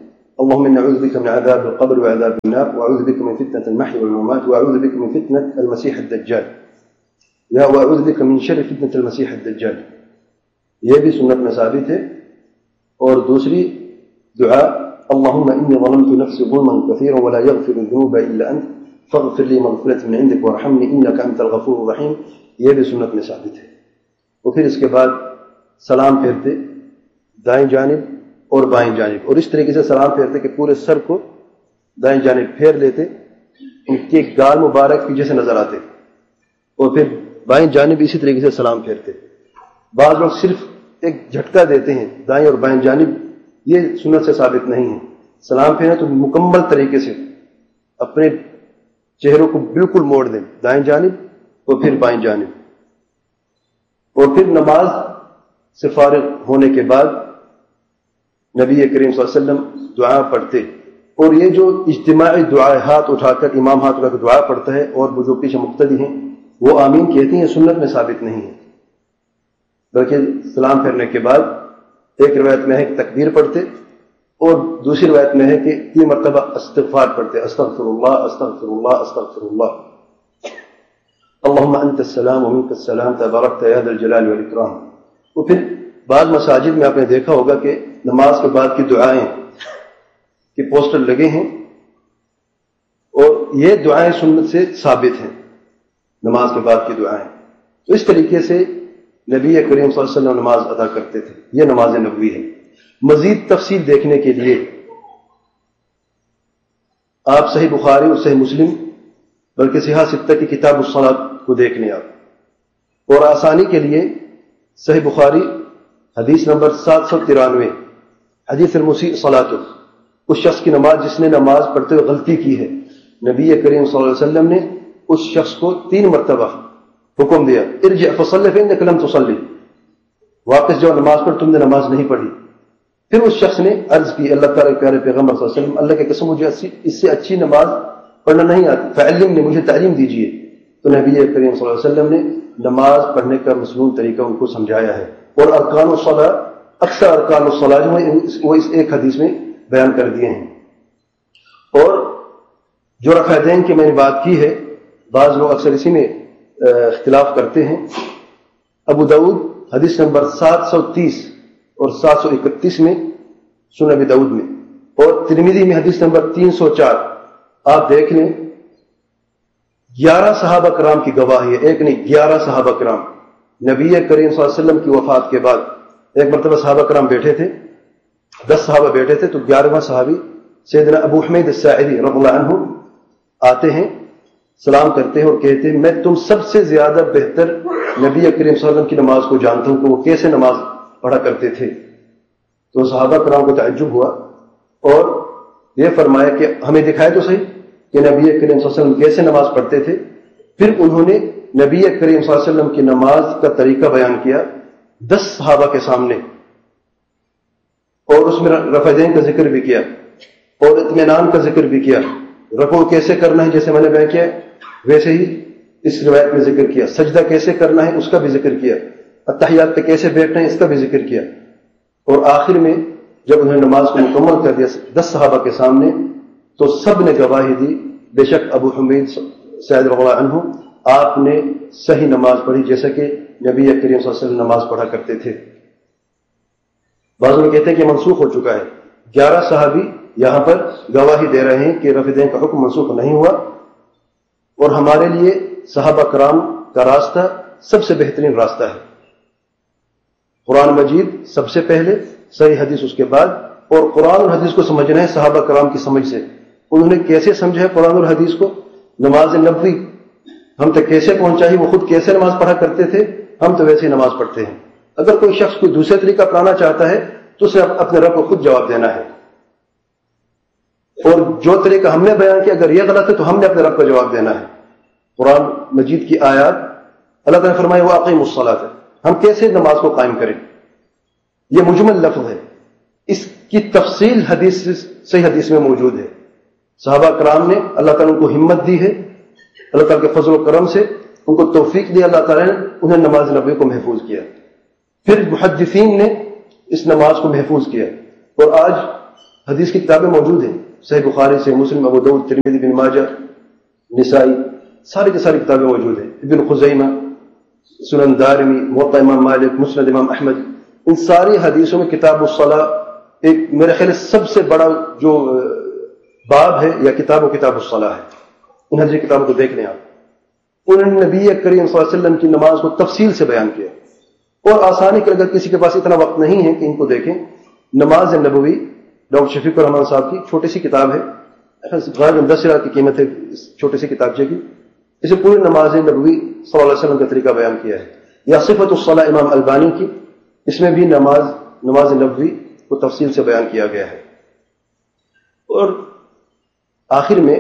اللهم إني أعوذ بك من عذاب القبر وعذاب النار وأعوذ بك من فتنة المحيا والممات وأعوذ بك من فتنة المسيح الدجال یا وأعوذ بك من شر فتنة المسيح الدجال. یہ بھی سنت میں ثابت ہے. اور دوسری دعا اللهم إني ظلمت نفسي ظلما كثيرا ولا يغفر الذنوب إلا أنت فاغفر لي مغفرة من عندك وارحمني إنك أنت الغفور الرحيم. یہ بھی سنت میں ثابت ہے. اور پھر اس کے بعد سلام پھیرتے دائیں جانب اور بائیں جانب, اور اس طریقے سے سلام پھیرتے کہ پورے سر کو دائیں جانب پھیر لیتے, ان کے گال مبارک پیچھے سے نظر آتے, اور پھر بائیں جانب اسی طریقے سے سلام پھیرتے. بعض لوگ صرف ایک جھٹکا دیتے ہیں دائیں اور بائیں جانب, یہ سنت سے ثابت نہیں ہے. سلام پھیرنا تو مکمل طریقے سے اپنے چہروں کو بالکل موڑ دیں, دائیں جانب اور پھر بائیں جانب. اور پھر نماز سے فارغ ہونے کے بعد نبی کریم صلی اللہ علیہ وسلم دعا پڑھتے, اور یہ جو اجتماعی دعا ہاتھ اٹھا کر امام ہاتھ اٹھا کر دعا پڑھتا ہے اور وہ جو پیچھے مقتدی ہیں وہ آمین کہتے ہیں, سنت میں ثابت نہیں ہے. بلکہ سلام پھیرنے کے بعد ایک روایت میں ہے کہ تکبیر پڑھتے, اور دوسری روایت میں ہے کہ 3 مرتبہ استغفار پڑھتے, استغفر اللہ استغفر اللہ استغفر اللہ. اللهم انت السلام ومنك السلام تبارکت یا ذا الجلال والاکرام. اور پھر بعض مساجد میں آپ نے دیکھا ہوگا کہ نماز کے بعد کی دعائیں کے پوسٹر لگے ہیں, اور یہ دعائیں سنت سے ثابت ہیں, نماز کے بعد کی دعائیں. تو اس طریقے سے نبی کریم صلی اللہ علیہ وسلم نماز ادا کرتے تھے. یہ نماز نبوی ہے. مزید تفصیل دیکھنے کے لیے آپ صحیح بخاری اور صحیح مسلم بلکہ صحیح ستہ کی کتاب الصلاۃ کو دیکھ لیں آپ. اور آسانی کے لیے صحیح بخاری حدیث نمبر 793 حدیث المسیء صلاۃ, اس شخص کی نماز جس نے نماز پڑھتے ہوئے غلطی کی ہے, نبی کریم صلی اللہ علیہ وسلم نے اس شخص کو 3 مرتبہ حکم دیا, ارجع فصلی فإنک لم تصلی, واپس جاؤ نماز پڑھ, تم نے نماز نہیں پڑھی. پھر اس شخص نے عرض کی اللہ تعالیٰ کے پیارے پیغمبر صلی اللہ علیہ وسلم, اللہ کی قسم مجھے اس سے اچھی نماز پڑھنا نہیں آتی, فعلمنی, مجھے تعلیم دیجیے. تو نبی کریم صلی اللہ علیہ وسلم نے نماز پڑھنے کا مصنون طریقہ ان کو سمجھایا ہے. اور ارکان الصلاۃ, اکثر ارکان الصلاۃ وہ اس ایک حدیث میں بیان کر دیے ہیں. اور جو رکعتین کی میں نے بات کی ہے, بعض لوگ اکثر اسی میں اختلاف کرتے ہیں. ابو داؤد حدیث نمبر 730 اور 731 میں, سنن ابی داؤد میں, اور ترمذی میں حدیث نمبر 304. آپ دیکھ لیں 11 صحابہ کرام کی گواہی ہے, ایک نہیں 11 صحابہ کرام. نبی کریم صلی اللہ علیہ وسلم کی وفات کے بعد ایک مرتبہ صحابہ کرام بیٹھے تھے, 10 صحابہ بیٹھے تھے, تو 11واں صحابی سیدنا ابو حمید الساعدی رضی اللہ عنہ آتے ہیں, سلام کرتے ہیں اور کہتے ہیں میں تم سب سے زیادہ بہتر نبی کریم صلی اللہ علیہ وسلم کی نماز کو جانتا ہوں کہ وہ کیسے نماز پڑھا کرتے تھے. تو صحابہ کرام کو تعجب ہوا اور یہ فرمایا کہ ہمیں دکھائے تو صحیح کہ نبی کریم صلی اللہ علیہ وسلم کیسے نماز پڑھتے تھے. پھر انہوں نے نبی کریم صلی اللہ علیہ وسلم کی نماز کا طریقہ بیان کیا 10 صحابہ کے سامنے, اور اس میں رفعین کا ذکر بھی کیا اور اطمینان کا ذکر بھی کیا. رکوع کیسے کرنا ہے جیسے میں نے بیان کیا ویسے ہی اس روایت میں ذکر کیا, سجدہ کیسے کرنا ہے اس کا بھی ذکر کیا, التحیات پہ کیسے بیٹھنا ہے اس کا بھی ذکر کیا. اور آخر میں جب انہوں نے نماز کو مکمل کر دیا 10 صحابہ کے سامنے, تو سب نے گواہی دی بے شک ابو حمید سعید رضی اللہ عنہ آپ نے صحیح نماز پڑھی جیسا کہ نبی کریم صلی اللہ علیہ وسلم نماز پڑھا کرتے تھے. بعض لوگ کہتے ہیں کہ منسوخ ہو چکا ہے. 11 صحابی یہاں پر گواہی دے رہے ہیں کہ رفع دین کا حکم منسوخ نہیں ہوا, اور ہمارے لیے صحابہ کرام کا راستہ سب سے بہترین راستہ ہے. قرآن مجید سب سے پہلے, صحیح حدیث اس کے بعد, اور قرآن اور حدیث کو سمجھنا ہے صحابہ کرام کی سمجھ سے. انہوں نے کیسے سمجھا ہے قرآن اور حدیث کو, نماز نبوی ہم تک کیسے پہنچائی, وہ خود کیسے نماز پڑھا کرتے تھے, ہم تو ویسے ہی نماز پڑھتے ہیں. اگر کوئی شخص کوئی دوسرے طریقہ اپنانا چاہتا ہے تو اسے اپنے رب کو خود جواب دینا ہے, اور جو طریقہ ہم نے بیان کیا اگر یہ غلط ہے تو ہم نے اپنے رب کو جواب دینا ہے. قرآن مجید کی آیات اللہ تعالیٰ نے فرمایا وَأَقِیمُوا الصَّلَاةَ, ہم کیسے نماز کو قائم کریں, یہ مجمل لفظ ہے. اس کی تفصیل صحیح حدیث میں موجود ہے. صحابہ کرام نے اللہ تعالیٰ کو ہمت دی ہے, اللہ تعالیٰ کے فضل و کرم سے ان کو توفیق دی, اللہ تعالیٰ نے انہیں نماز نبوی کو محفوظ کیا. پھر محدثین نے اس نماز کو محفوظ کیا, اور آج حدیث کی کتابیں موجود ہیں، صحیح بخاری، صحیح مسلم، ابو داؤد، ترمذی، ابن ماجہ، نسائی، ساری کی ساری کتابیں موجود ہیں، ابن خزیمہ، سنن دارمی، موطا امام مالک، مسند امام احمد. ان ساری حدیثوں میں کتاب الصلاۃ ایک میرے خیال سب سے بڑا جو باب ہے یا کتاب الصلاۃ ہے. ان حدیث کتابوں کو دیکھ لیں آپ. انہوں نے نبی کریم صلی اللہ علیہ وسلم کی نماز کو تفصیل سے بیان کیا. اور آسانی کے اگر کسی کے پاس اتنا وقت نہیں ہے کہ ان کو دیکھیں، نماز نبوی ڈاکٹر شفیق الرحمان صاحب کی چھوٹی سی کتاب ہے، غالباً 10,000 کی قیمت ہے اس چھوٹے سی کتابچے کی. اسے پوری نماز نبوی صلی اللہ علیہ وسلم کا طریقہ بیان کیا ہے. یا صفت الصلاۃ امام البانی کی، اس میں بھی نماز نبوی کو تفصیل سے بیان کیا گیا ہے. اور آخر میں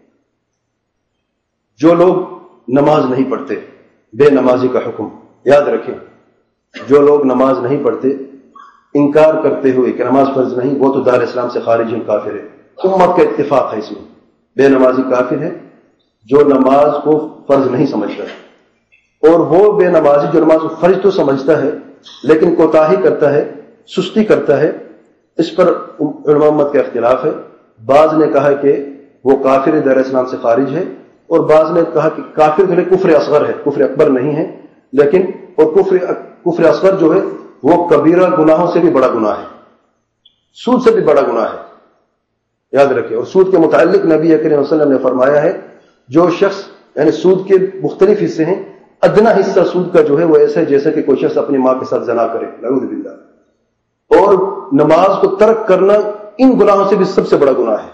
جو لوگ نماز نہیں پڑھتے، بے نمازی کا حکم یاد رکھیں. جو لوگ نماز نہیں پڑھتے انکار کرتے ہوئے کہ نماز فرض نہیں، وہ تو دار اسلام سے خارج ہیں، کافر ہے. امت کا اتفاق ہے اس میں، بے نمازی کافر ہے جو نماز کو فرض نہیں سمجھتا ہے. اور وہ بے نمازی جو نماز کو فرض تو سمجھتا ہے لیکن کوتاہی کرتا ہے، سستی کرتا ہے، اس پر علماء امت کا اختلاف ہے. بعض نے کہا کہ وہ کافر دار اسلام سے خارج ہے، اور بعض نے کہا کہ کافر جو ہے کفر اصغر ہے، کفر اکبر نہیں ہے. لیکن اور کفر اصغر جو ہے وہ کبیرہ گناہوں سے بھی بڑا گناہ ہے، سود سے بھی بڑا گناہ ہے، یاد رکھیں. اور سود کے متعلق نبی کریم صلی اللہ علیہ وسلم نے فرمایا ہے جو شخص، یعنی سود کے مختلف حصے ہیں، ادنا حصہ سود کا جو ہے وہ ایسا ہے جیسا کہ کوئی شخص اپنی ماں کے ساتھ زنا کرے، نعوذ باللہ. اور نماز کو ترک کرنا ان گناہوں سے بھی سب سے بڑا گناہ ہے.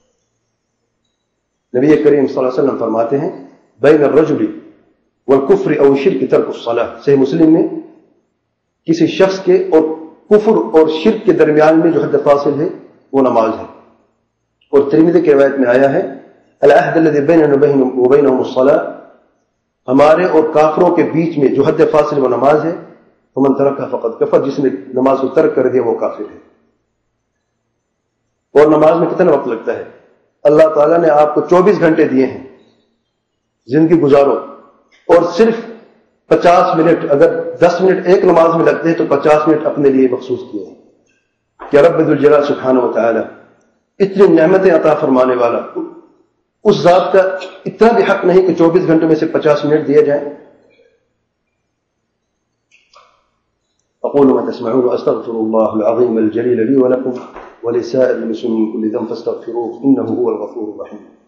نبی کریم صلی اللہ علیہ وسلم فرماتے ہیں بین الرجل والکفر او شرک ترک الصلاۃ. صحیح مسلم میں کسی شخص کے اور کفر اور شرک کے درمیان میں جو حد فاصل ہے وہ نماز ہے. اور ترمذی کی روایت میں آیا ہے العہد الذی بیننا وبینہم الصلاۃ، ہمارے اور کافروں کے بیچ میں جو حد فاصل وہ نماز ہے. فمن ترکھا فقد کفر، جس نے نماز کو ترک کر دیا وہ کافر ہے. اور نماز میں کتنا وقت لگتا ہے؟ اللہ تعالیٰ نے آپ کو 24 گھنٹے دیے ہیں، زندگی گزارو، اور صرف 50 منٹ، اگر 10 منٹ ایک نماز میں لگتے ہیں تو 50 منٹ اپنے لیے مخصوص کیے ہیں. کہ رب ذوالجلال سبحانہ و تعالی اتنی نعمتیں عطا فرمانے والا، اس ذات کا اتنا بھی حق نہیں کہ 24 گھنٹے میں سے 50 منٹ دیے جائیں. اقول ما تسمعون واستغفر الله العظيم الجليل لي ولكم ولسائر المسلمين من كل ذنب فاستغفروه انه هو الغفور الرحيم.